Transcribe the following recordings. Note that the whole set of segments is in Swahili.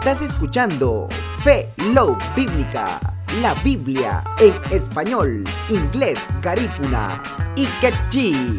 Estás escuchando Fe Love Bíblica, la Biblia en español, inglés, garífuna y quechí.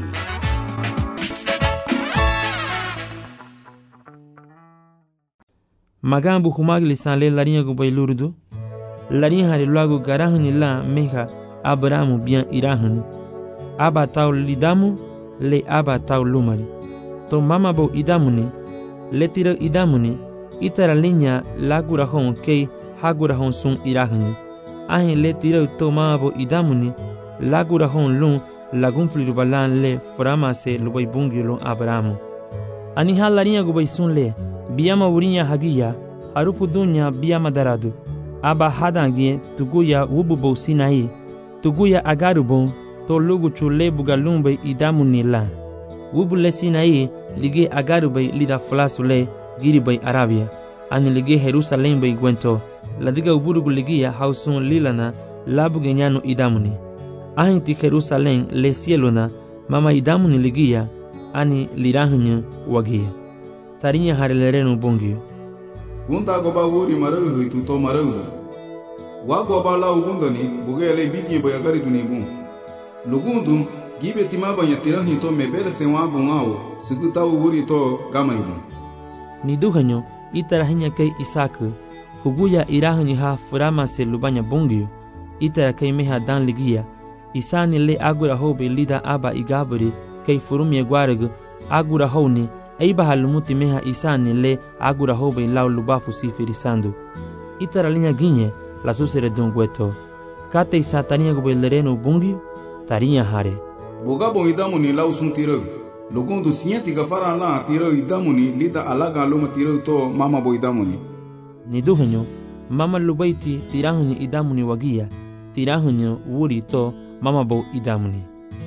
Magambu humag lisanle larinha gubay lurdu. Larinha hari lagu garahani la meha Abrahamu bien irahani. Aba tau lidamu le aba tau lumari. To mama bo idamuni le tira idamuni itara linya lagurahon kei hagurahon sun irahani. Ahin le tira to mama bo idamuni lagurahon lun lagun flirubalan le framase lubay bungyulun Abrahamu. Ani ha larinha gubay sun le biyama wurinya hagiya harufu dunya biyama daradu. Aba hadangie tuguya wububo sinai tuguya agarubon to lugu chule bugalumbe idamuni la. Wubule sinai lige agarubay lida flasule giribay Arabia. Ani lige Jerusalem bay gwento ladiga uburugu ligia hausun lilana labugenyano idamuni. Ahinti Jerusalem le cielona mama idamuni ligia ani lirahanyu wagia. Tarinya harilerenu bongio. Gunda goba wuri marahu ituto marahu. Wago bala ugundani bugele bidye boyagari dunibun. Lugundum gibe timaba yatirahi to mebere senwabu ngao suguta wuri to gamaibun. Niduhanyo itarahinya kay Isaku huguya irahanyi ha furama se lubanya bongio itara kay meha dan ligia isani le agura hobe lida aba igaburi kay furumye gwarag agura honi aiba halumuti meha isani le agura hobe lau lubafu sifirisando. Itara linya ginye la susere dongweto. Kate isatania gobe lereno bungio tarinya hare. Boga bo idamuni lau sun tiro. Lugundu sinyati gafara la tiro idamuni lida alaga luma tiro to mama bo idamuni. Niduhanyo mama lubaiti tirahanyo idamuni wagia tirahanyo wuri to mama bo idamuni.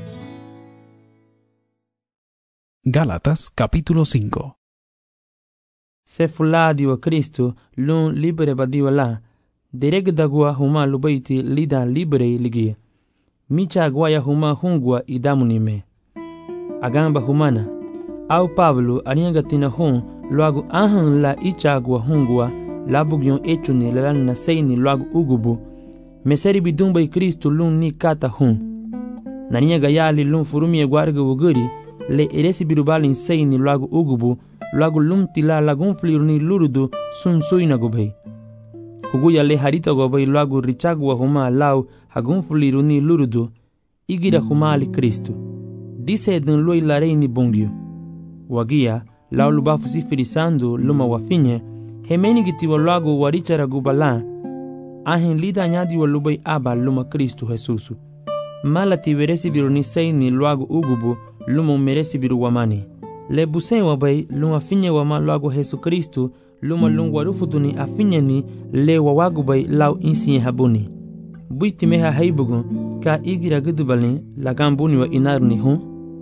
Gálatas capítulo 5. Se fuladi wa Kristo lun libere badiwa la dereg dagua huma lubaiti lida libere ligia. Micha guaya huma hungwa idamuni me. Agamba humana au Pablo anianga tina hun luagu ahan la ichagua hungwa labugyon echuni lalan na seini luagu ugubu meseri bidumba Kristo lun ni kata hun. Nania gayali lun furumie gwarga wuguri le eresi birubalin seini luagu ugubu luagu lumtila lagun fliruni lurudu sun suina gubay. Huguya le harita gobay luagu richagua huma lau hagun fliruni lurudu igira huma ali Kristo. Dice den loi lareini bongio. Wagia lau lubafu sifirisando luma wafinye hemeni gitiwa luagu warichara gubala ahen lida nyadi wa lubay aba luma Kristo Jesusu. Malati veresi biruni seini luagu ugubu luma meresi biru wamani. Le busen wabay luma finye wama luagu Jesu Kristo luma lungu warufutuni afinye ni le wawagu bay lau insinye habuni. Buiti meha haibugun ka igira gudubalin lagambuni wa inaruni hun.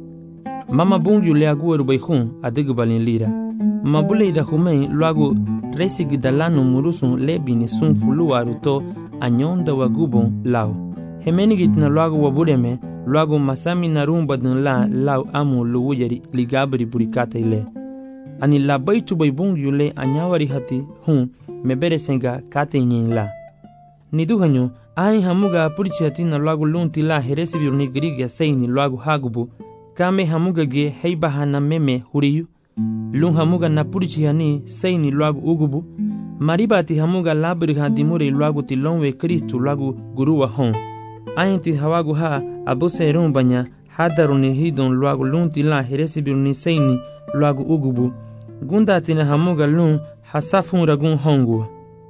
Mama bungu le agueru bay hun adigubalin lira. Mabule ida humen luagu resigi dalano murusun lebini sun fuluaru to anyonda wagubon lau. Hemenigit na luagu wabureme luagu masami narumba dun la lau amu luwuyari ligabri burikata ile. Ani la baitu bay bungu le anyawari hati hun mebere senga kate nyin la. Niduhanyo ai hamuga purichi hati na luagu lunti la heresi biruni grigia seini luagu hagubu kame hamuga ge heibaha na meme huriyu. Lun hamuga na purichi hani seini luagu ugubu maribati hamuga labri hadimure luagu tilonwe Kristu luagu guruwa hon. Ainti hawagu ha abuse rumbanya hadaruni hidon luagu lunti la heresi biruni seini luagu ugubu gundati na hamuga lun hasafun ragun hongua.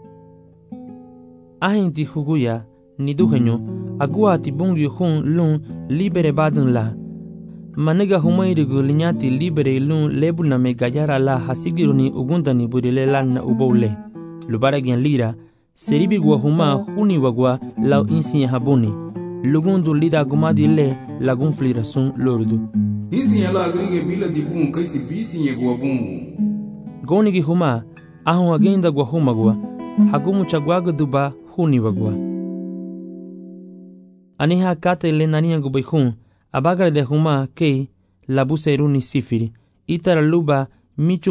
Ainti huguya niduhenyo aguati bungyu hun lun libere badun la. Maniga humairigu linyati libere lun lebuna me gayara la hasigiruni ugundani burile lanna ubole. Lubaragyan lira seribi gwa huma huni wagwa lau insinya habuni. Lugundu lida gumadi le lagun flira sun lordu. Insinya la agrige bila dibun kaisi bisinya gwa bungu. Gonigi huma ahun agenda gwa huma gwa hagumu chagwaga duba huni wagwa. Aniha kate le nania gubay hun abagar de huma kei labuseruni sifiri itara luba michu